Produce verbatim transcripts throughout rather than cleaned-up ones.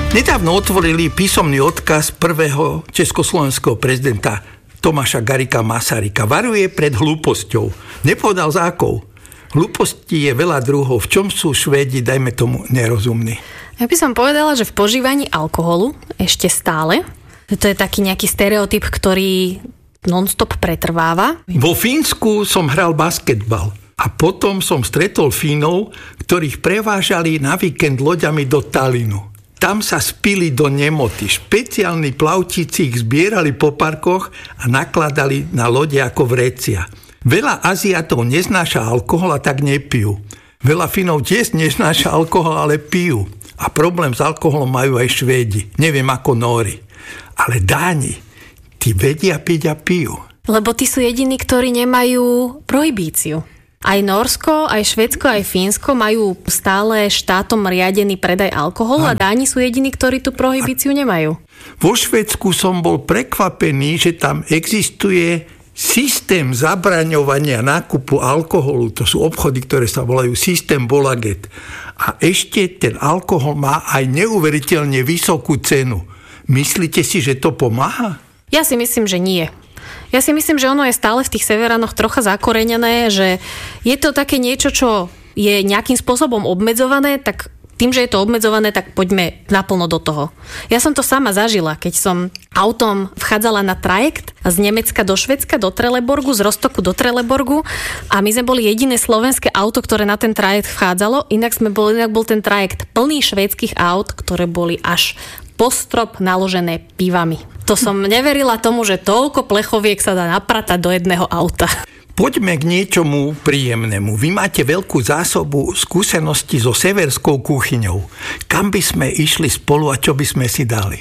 Nedávno otvorili písomný odkaz prvého československého prezidenta Tomáša Garrigua Masaryka. Varuje pred hlúposťou. Nepovedal za akou. Hlúposti je veľa druhov. V čom sú Švédi, dajme tomu, nerozumní? Ja by som povedala, že v požívaní alkoholu ešte stále. To je taký nejaký stereotyp, ktorý non-stop pretrváva. Vo Fínsku som hral basketbal a potom som stretol Fínov, ktorých prevážali na víkend loďami do Tallinnu. Tam sa spili do nemoty. Špeciálni plavčíci ich zbierali po parkoch a nakladali na lode ako vrecia. Veľa Aziatov neznáša alkohol a tak nepijú. Veľa Finov tiež neznáša alkohol, ale pijú. A problém s alkoholom majú aj Švédi. Neviem ako Nóri. Ale Dáni, tí vedia piť a pijú. Lebo tí sú jediní, ktorí nemajú prohibíciu. Aj Nórsko, aj Švédsko, aj Fínsko majú stále štátom riadený predaj alkoholu a Dáni sú jediní, ktorí tú prohibíciu nemajú. Vo Švédsku som bol prekvapený, že tam existuje systém zabraňovania nákupu alkoholu. To sú obchody, ktoré sa volajú systém Bolaget. A ešte ten alkohol má aj neuveriteľne vysokú cenu. Myslíte si, že to pomáha? Ja si myslím, že nie. Ja si myslím, že ono je stále v tých severanoch trocha zakorenené, že je to také niečo, čo je nejakým spôsobom obmedzované, tak tým, že je to obmedzované, tak poďme naplno do toho. Ja som to sama zažila, keď som autom vchádzala na trajekt z Nemecka do Švédska, do Trelleborgu, z Rostoku do Trelleborgu a my sme boli jediné slovenské auto, ktoré na ten trajekt vchádzalo, inak, sme boli, inak bol ten trajekt plný švédskych aut, ktoré boli až po strop naložené pivami. To som neverila tomu, že toľko plechoviek sa dá napratať do jedného auta. Poďme k niečomu príjemnému. Vy máte veľkú zásobu skúseností so severskou kuchyňou. Kam by sme išli spolu a čo by sme si dali?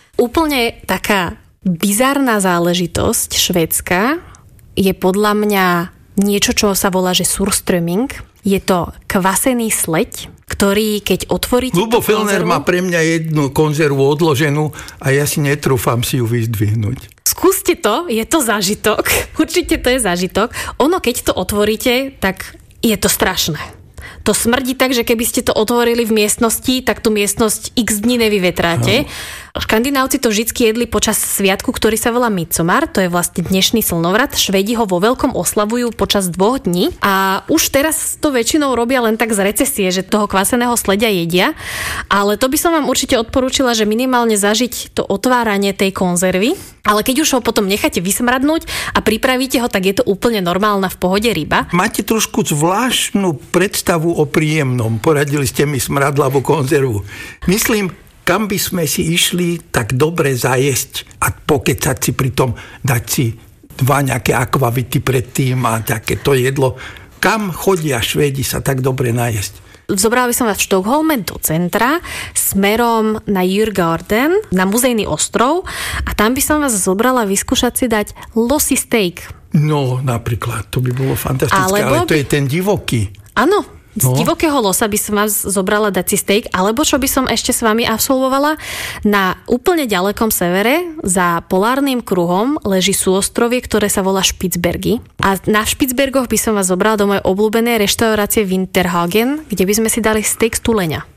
Úplne taká bizarná záležitosť švédska je podľa mňa niečo, čo sa volá, že surströmming. Je to kvasený sleď, ktorý keď otvoríte... Ľubo Fellner má pre mňa jednu konzervu odloženú a ja si netrúfam si ju vyzdvihnúť. Skúste to, je to zážitok. Určite to je zážitok. Ono, keď to otvoríte, tak je to strašné. To smrdí tak, že keby ste to otvorili v miestnosti, tak tú miestnosť x dní nevyvetráte. No. Škandinávci to vždycky jedli počas sviatku, ktorý sa volá Midsommar, to je vlastne dnešný slnovrat. Švédi ho vo veľkom oslavujú počas dvoch dní a už teraz to väčšinou robia len tak z recesie, že toho kvaseného sledia jedia. Ale to by som vám určite odporúčila, že minimálne zažiť to otváranie tej konzervy. Ale keď už ho potom necháte vysmradnúť a pripravíte ho, tak je to úplne normálna v pohode ryba. Máte trošku zvláštnu predstavu o príjemnom. Poradili ste mi smradlavú konzervu. Myslím, kam by sme si išli tak dobre zajesť a pokecať si pritom, dať si dva nejaké akvavity predtým a takéto jedlo. Kam chodia Švédi sa tak dobre najesť? Zobrala by som vás v Štokholme do centra smerom na Djurgården, na muzejný ostrov a tam by som vás zobrala vyskúšať si dať lossy steak. No, napríklad, to by bolo fantastické, Alebo ale to by... je ten divoký. Áno. Z no. divokého losa by som vás zobrala dať si steak, alebo čo by som ešte s vami absolvovala, na úplne ďalekom severe, za polárnym kruhom, leží súostrovie, ktoré sa volá Špicbergy. A na Špicbergoch by som vás zobrala do mojej obľúbenej reštaurácie Winterhagen, kde by sme si dali steak z tuleňa.